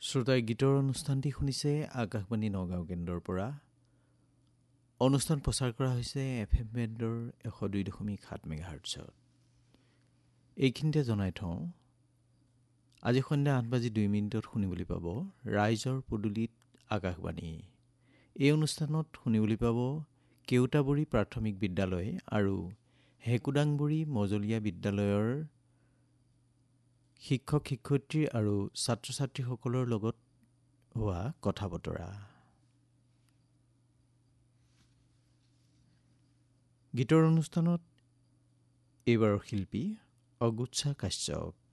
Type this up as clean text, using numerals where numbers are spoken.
শ্ৰোতাই গীতৰ অনুষ্ঠানটি শুনিছে আকাশবাণী নগাঁও কেন্দ্ৰৰ পৰা। অনুষ্ঠান প্ৰচাৰ কৰা হৈছে FM বেণ্ডৰ 102.7 মেগাহাৰ্টছত। এইখিনিতে জনাই থওঁ, আজি সন্ধ্যা 8:02 শুনিবলৈ পাব ৰাইজৰ পদূলিত আকাশবাণী। এই অনুষ্ঠানত শুনিবলৈ পাব কেওটাবুৰী প্ৰাথমিক বিদ্যালয় আৰু হেকুদাংবুৰী মজলীয়া বিদ্যালয়ৰ শিক্ষক-শিক্ষয়িত্ৰী আৰু ছাত্ৰ-ছাত্ৰীসকলৰ লগত হোৱা কথা-বতৰা। গীতৰ অনুষ্ঠানত এইবাৰৰ শিল্পী অগুচ্ছা কাশ্যপ।